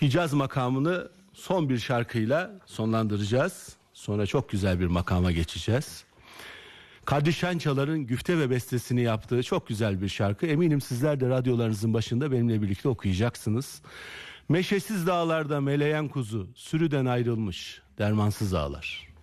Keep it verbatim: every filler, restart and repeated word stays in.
Hicaz makamını son bir şarkıyla sonlandıracağız. Sonra çok güzel bir makama geçeceğiz. Kadri Şençalar'ın güfte ve bestesini yaptığı çok güzel bir şarkı. Eminim sizler de radyolarınızın başında benimle birlikte okuyacaksınız. Meşesiz dağlarda meleyen kuzu, sürüden ayrılmış dermansız ağlar.